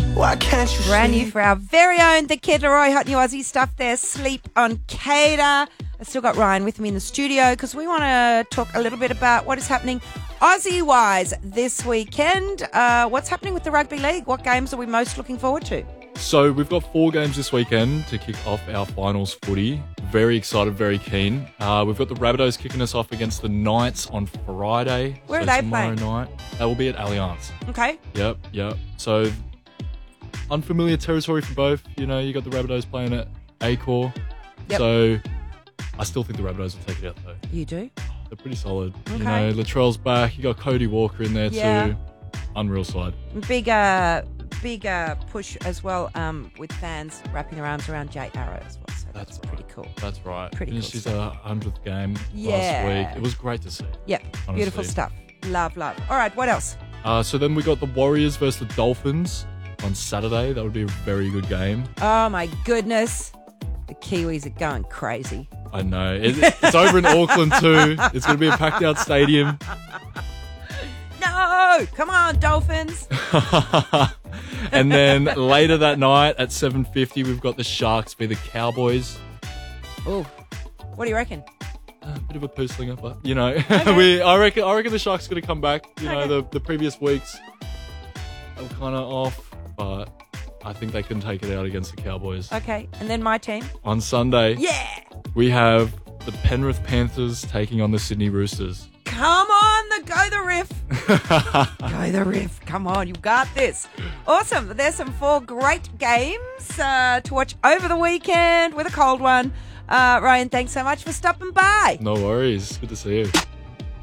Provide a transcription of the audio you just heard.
Why can't you Brand sleep? new for our very own The Kid Leroy. Hot new Aussie stuff there. Sleep on Cater. I still got Ryan with me in the studio because we want to talk a little bit about what is happening Aussie-wise this weekend. What's happening with the Rugby League? What games are we most looking forward to? So we've got 4 games this weekend to kick off our finals footy. Very excited, very keen. We've got the Rabbitohs kicking us off against the Knights on Friday. Where are so they tomorrow playing? night. That will be at Allianz. Okay. Yep. So unfamiliar territory for both. You know, you got the Rabbitohs playing at Accor. Yep. So I still think the Rabbitohs will take it out though. You do? They're pretty solid. Okay. You know, Latrell's back. You got Cody Walker in there too. Unreal side. Bigger push as well with fans wrapping their arms around Jay Arrow as well. So that's pretty cool. That's right. Pretty Finished cool his stuff. 100th game Yeah. last week. It was great to see. Yep. Honestly. Beautiful stuff. Love. All right, what else? So then we got the Warriors versus the Dolphins on Saturday. That would be a very good game. Oh, my goodness. The Kiwis are going crazy. I know. It's over in Auckland too. It's going to be a packed out stadium. No! Come on, Dolphins. And then later that night at 7:50, we've got the Sharks v the Cowboys. Oh, what do you reckon? A bit of a poo slinger, but you know, Okay. I reckon the Sharks are going to come back. You know, Okay. the previous weeks they were kind of off, but I think they can take it out against the Cowboys. Okay, and then my team. On Sunday, Yeah! we have the Penrith Panthers taking on the Sydney Roosters. Come on, go the Riff. Go the Riff. Come on, you got this. Awesome. There's some 4 great games to watch over the weekend with a cold one. Ryan, thanks so much for stopping by. No worries. Good to see you.